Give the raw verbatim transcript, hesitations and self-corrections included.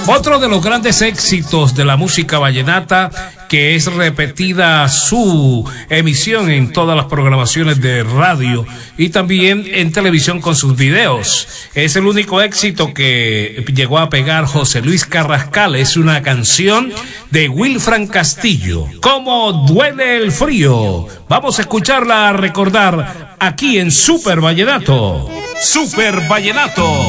Otro de los grandes éxitos de la música vallenata, que es repetida su emisión en todas las programaciones de radio y también en televisión con sus videos. Es el único éxito que llegó a pegar José Luis Carrascal. Es una canción de Wilfran Castillo. ¿Cómo duele el frío? Vamos a escucharla, a recordar aquí en Super Vallenato. Super Vallenato.